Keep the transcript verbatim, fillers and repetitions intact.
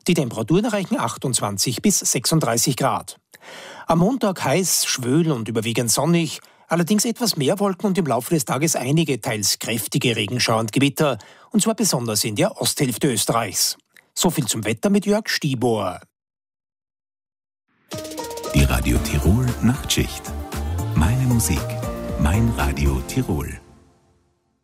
Die Temperaturen erreichen achtundzwanzig bis sechsunddreißig Grad. Am Montag heiß, schwül und überwiegend sonnig, allerdings etwas mehr Wolken und im Laufe des Tages einige teils kräftige Regenschauer und Gewitter, und zwar besonders in der Osthälfte Österreichs. So viel zum Wetter mit Jörg Stiebohr. Die Radio Tirol Nachtschicht. Meine Musik, mein Radio Tirol.